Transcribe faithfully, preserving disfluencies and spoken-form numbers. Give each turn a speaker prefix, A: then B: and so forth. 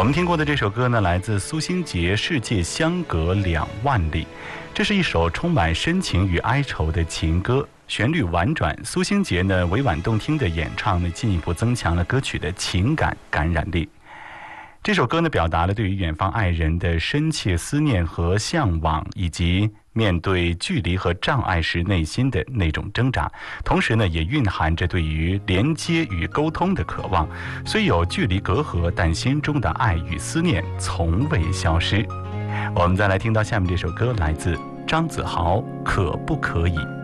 A: 我们听过的这首歌呢，来自苏新杰《世界相隔两万里》，这是一首充满深情与哀愁的情歌，旋律婉转，苏新杰呢委婉动听的演唱呢，进一步增强了歌曲的情感感染力。这首歌呢，表达了对于远方爱人的深切思念和向往，以及面对距离和障碍时内心的那种挣扎，同时呢，也蕴含着对于连接与沟通的渴望。虽有距离隔阂，但心中的爱与思念从未消失。我们再来听到下面这首歌，来自张子豪《可不可以》。